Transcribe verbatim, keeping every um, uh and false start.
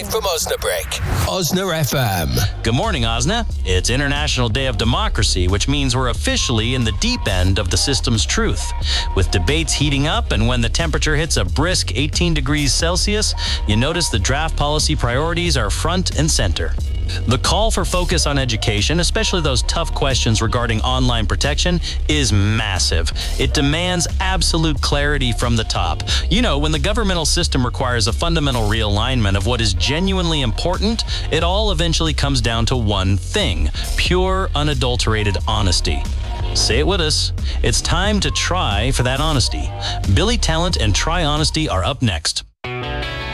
live from Osnabrück. Osna F M. Good morning, Osna. It's International Day of Democracy, which means we're officially in the deep end of the system's truth. With debates heating up and when the temperature hits a brisk eighteen degrees Celsius, you notice the draft policy priorities are front and center. The call for focus on education, especially those tough questions regarding online protection, is massive. It demands absolute clarity from the top. You know, when the governmental system requires a fundamental realignment of what is genuinely important, it all eventually comes down to one thing: pure, unadulterated honesty. Say it with us. It's time to try for that honesty. Billy Talent and Try Honesty are up next.